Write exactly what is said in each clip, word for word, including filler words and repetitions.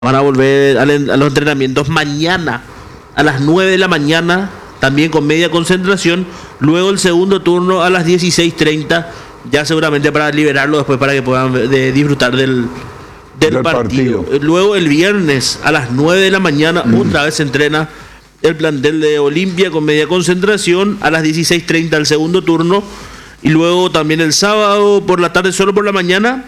Van a volver a, a los entrenamientos mañana a las nueve de la mañana, también con media concentración. Luego el segundo turno a las dieciséis treinta, ya seguramente para liberarlo después para que puedan de, disfrutar del, del, del partido. partido. Luego el viernes a las nueve de la mañana, mm. otra vez se entrena el plantel de Olimpia con media concentración. A las dieciséis treinta el segundo turno. Y luego también el sábado por la tarde, solo por la mañana.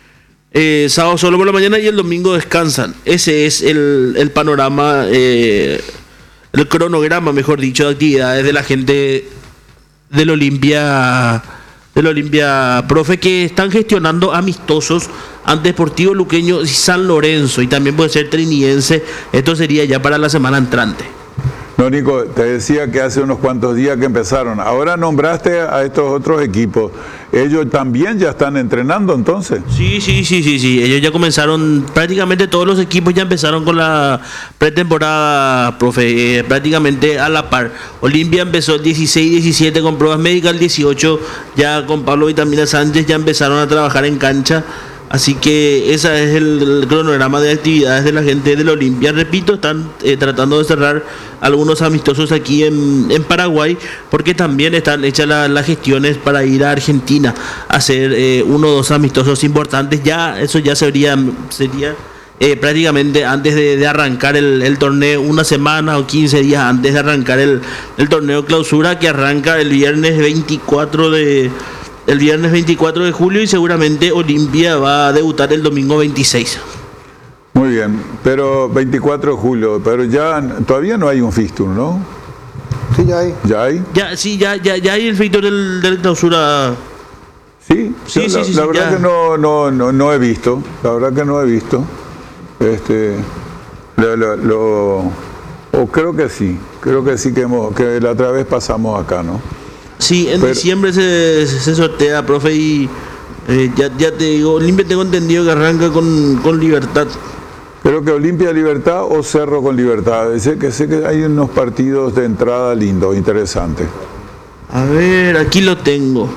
Eh, sábado solo por la mañana y el domingo descansan. Ese es el, el panorama, eh, el cronograma, mejor dicho, de actividades de la gente del Olimpia, del Olimpia Profe, que están gestionando amistosos ante Sportivo Luqueño y San Lorenzo, y también puede ser Trinidense. Esto sería ya para la semana entrante. No, Nico, te decía que hace unos cuantos días que empezaron. Ahora nombraste a estos otros equipos. ¿Ellos también ya están entrenando entonces? Sí, sí, sí, sí, sí. Ellos ya comenzaron, prácticamente todos los equipos ya empezaron con la pretemporada, profe, eh, prácticamente a la par. Olimpia empezó el dieciséis diecisiete con pruebas médicas, el dieciocho ya con Pablo Vitamina Sánchez ya empezaron a trabajar en cancha. Así que ese es el, el cronograma de actividades de la gente del Olimpia. Repito, están eh, tratando de cerrar algunos amistosos aquí en, en Paraguay, porque también están hechas la, las gestiones para ir a Argentina a hacer eh, uno o dos amistosos importantes. Ya eso ya sería, sería eh, prácticamente antes de, de arrancar el, el torneo, una semana o quince días antes de arrancar el, el torneo clausura, que arranca el viernes veinticuatro de... El viernes veinticuatro de julio, y seguramente Olimpia va a debutar el domingo veintiséis. Muy bien, pero veinticuatro de julio, pero ya todavía no hay un fixture, ¿no? Sí, ya hay. ¿Ya hay? Ya, sí, ya, ya, ya hay el fixture del, del clausura. Sí, sí, la, sí, sí, la sí, verdad ya. que no, no, no, no he visto, la verdad que no he visto. Este, lo, lo, lo, o creo que sí, creo que sí que, hemos, que la otra vez pasamos acá, ¿no? Sí, en Pero, diciembre se, se sortea, profe, y eh, ya, ya te digo, Olimpia tengo entendido que arranca con, con Libertad. Creo que Olimpia Libertad o Cerro con Libertad. Sé que, sé que hay unos partidos de entrada lindos, interesantes. A ver, aquí lo tengo.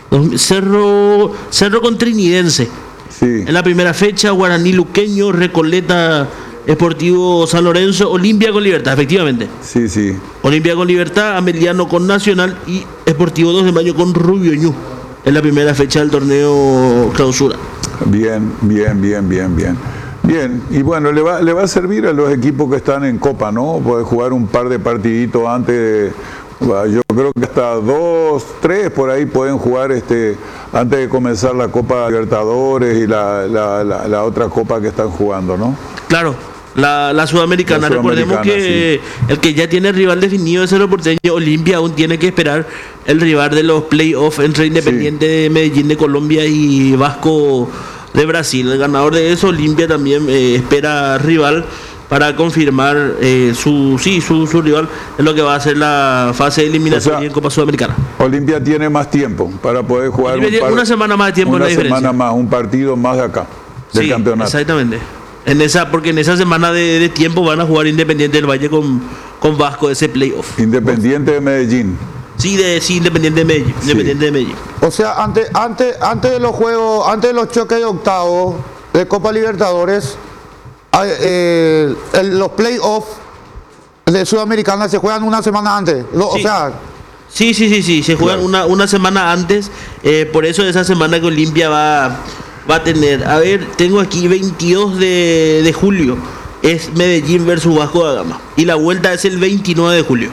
Cerro, Cerro con Trinidense. Sí. En la primera fecha, Guaraní Luqueño, Recoleta, Sportivo San Lorenzo, Olimpia con Libertad, efectivamente. Sí, sí. Olimpia con Libertad, Ameliano con Nacional y Sportivo dos de mayo con Rubio Ñu. Es la primera fecha del torneo clausura. Bien, bien, bien, bien, bien. Bien, y bueno, le va, le va a servir a los equipos que están en Copa, ¿no? Poder jugar un par de partiditos antes de, yo creo que hasta dos, tres por ahí pueden jugar este antes de comenzar la Copa Libertadores y la, la, la, la otra Copa que están jugando, ¿no? Claro. La, la sudamericana, la recordemos que sí. El que ya tiene rival definido es el Porteño. Olimpia aún tiene que esperar el rival de los playoffs entre Independiente sí. de Medellín de Colombia y Vasco de Brasil. El ganador de eso, Olimpia, también eh, espera rival para confirmar eh, su sí su, su rival en lo que va a ser la fase de eliminación, o sea, en Copa Sudamericana. Olimpia tiene más tiempo para poder jugar un par, una semana más de tiempo, una la diferencia. semana más, un partido más de acá del sí, campeonato. Exactamente. En esa, porque en esa semana de, de tiempo van a jugar Independiente del Valle con, con Vasco ese playoff. Independiente de Medellín. Sí, de, sí, Independiente de Medellín. Sí. Independiente de Medellín. O sea, antes, antes, antes de los juegos, antes de los choques de octavos de Copa Libertadores, hay, eh, el, los playoffs de Sudamericana se juegan una semana antes. Lo, sí. O sea. Sí, sí, sí, sí, se juegan claro. una, una semana antes. Eh, por eso esa semana que Olimpia va. Va a tener, a ver, tengo aquí veintidós de julio, es Medellín versus Vasco da Gama. Y la vuelta es el veintinueve de julio.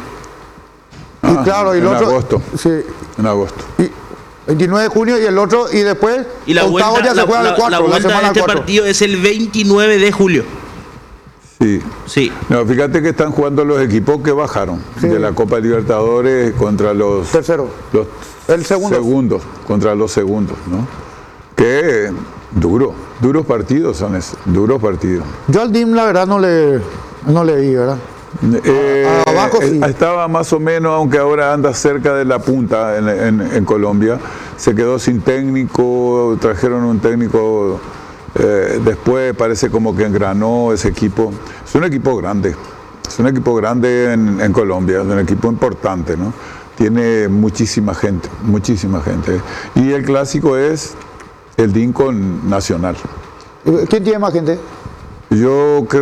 Ah, y claro, y en el otro, agosto. Sí. En agosto. Y veintinueve de junio y el otro, y después, y la vuelta, ya se juega la, el cuatro, la vuelta la de este cuatro. partido es el veintinueve de julio. Sí. Sí. No, fíjate que están jugando los equipos que bajaron sí. de la Copa Libertadores contra los terceros. Los el segundo. segundos, contra los segundos, ¿no? Que duro, duros partidos son esos, duros partidos. Yo al D I M la verdad no le no le vi, ¿verdad? Eh, a, a Vasco, sí. Estaba más o menos, aunque ahora anda cerca de la punta en, en, en Colombia. Se quedó sin técnico, trajeron un técnico, eh, después parece como que engranó ese equipo. Es un equipo grande, es un equipo grande en, en Colombia, es un equipo importante, ¿no? Tiene muchísima gente, muchísima gente. Y el clásico es el D I N con Nacional. ¿Quién tiene más gente? Yo creo